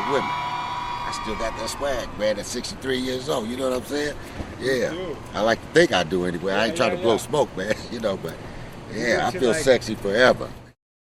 fuck with me. I still got that swag, man, at 63 years old. You know what I'm saying? Yeah. I like to think I do anyway. I ain't trying to blow smoke, man. You know, but yeah, I feel sexy forever.